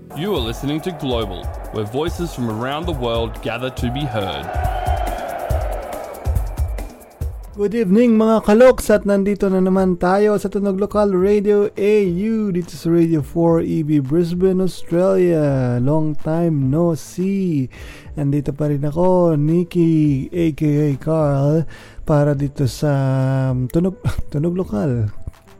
You are listening to Global, where voices from around the world gather to be heard. Good evening mga kaloks, at nandito na naman tayo sa Tunog Lokal Radio AU dito sa Radio 4EB Brisbane, Australia. Long time no see. Nandito pa rin ako, Nikki aka Carl, para dito sa Tunog Lokal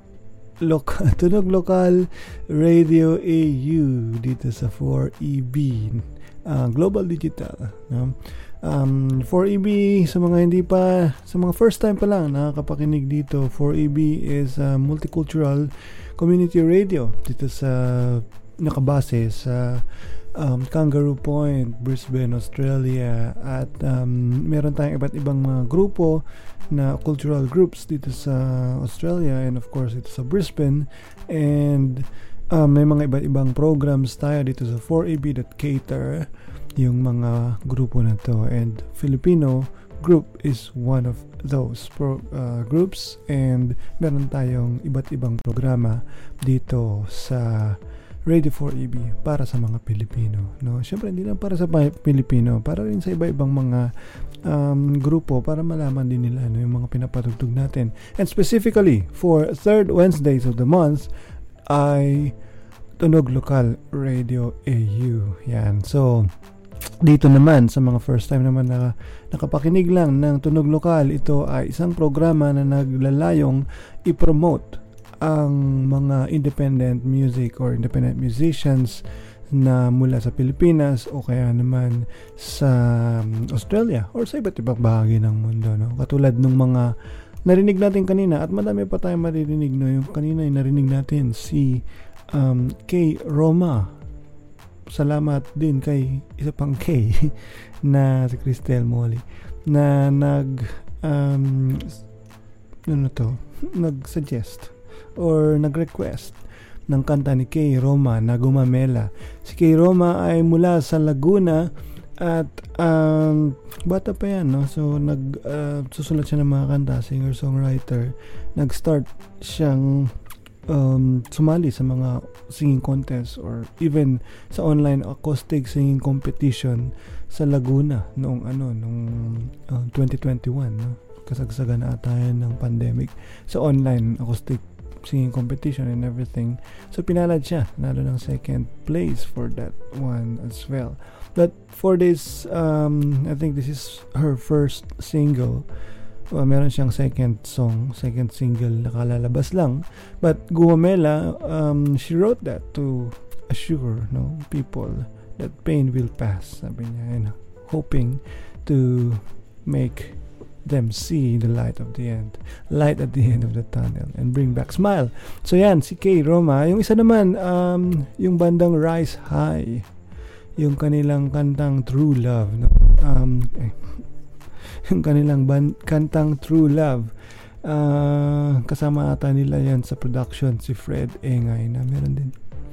Radio AU dito sa 4EB Global Digital, no? 4EB, sa mga hindi pa, sa mga first time pa lang nakakapakinig dito, 4EB is multicultural community radio dito sa, nakabase sa Kangaroo Point, Brisbane, Australia. At meron tayong iba't ibang mga grupo na cultural groups dito sa Australia, and of course dito sa Brisbane. And may mga iba't ibang programs tayo dito sa 4EB.cater, yung mga grupo na to, and Filipino group is one of those groups. And meron tayong iba't ibang programa dito sa Radio 4EB para sa mga Pilipino, no? Siyempre hindi lang para sa Pilipino, para rin sa iba-ibang mga grupo, para malaman din nila ano yung mga pinapatugtog natin. And specifically for third Wednesdays of the month ay Tunog Lokal Radio AU. Yan. So dito naman sa mga first time naman na nakapakinig lang ng Tunog Lokal, ito ay isang programa na naglalayong i-promote ang mga independent music or independent musicians na mula sa Pilipinas o kaya naman sa Australia or sa iba't ibang bahagi ng mundo, no? Katulad ng mga narinig natin kanina, at madami pa tayong maririnig, no? Yung kanina yung narinig natin si K. Roma. Salamat din kay isa pang K na si Cristel Molly na nag-suggest or nag-request ng kanta ni K. Roma na Gumamela. Si K. Roma ay mula sa Laguna at bata pa yan, no? So susulat siya ng mga kanta, singer-songwriter. Nag-start siyang sumali sa mga singing contest or even sa online acoustic singing competition sa Laguna noong 2021, no? Kasagsagan na ata yan ng pandemic sa online acoustic singing competition and everything. So pinalad siya, nalo ng second place for that one as well. But for this I think this is her first single. Meron siyang second single na kalalabas lang, but Gumamela, she wrote that to assure, no, people that pain will pass, sabi niya, and hoping to make them see the light at the end of the tunnel and bring back smile. So yan, si K. Roma. Yung isa naman, yung bandang Rise High, yung kanilang kantang True Love, no? Yung kanilang kantang True Love, kasama ata nila yan sa production si Fred Engay na meron din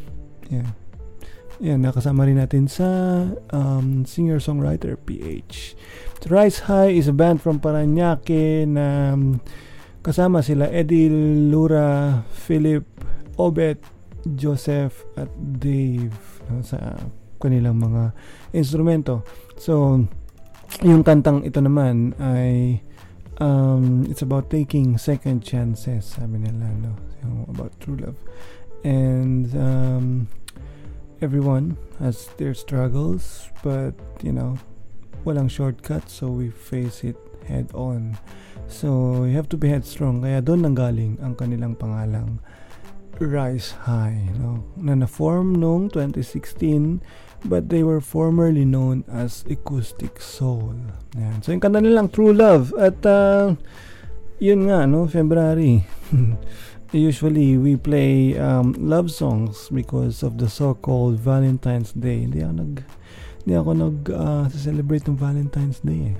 yan nakasama rin natin sa singer-songwriter PH. Rise High is a band from Parañaque na kasama sila Eddie, Lura, Philip, Obet, Joseph at Dave, no, sa kanilang mga instrumento. So yung kantang ito naman ay it's about taking second chances, sabi nila, no? About true love. And everyone has their struggles, but walang shortcut, so we face it head on. So you have to be headstrong. Kaya doon nanggaling ang kanilang pangalang Rise High, no? Na na-form noong 2016, but they were formerly known as Acoustic Soul. Yan. So yung kanta nilang True Love. At yun nga, no, February. Usually we play love songs because of the so-called Valentine's Day. Hindi ako nag-celebrate ng Valentine's Day, eh.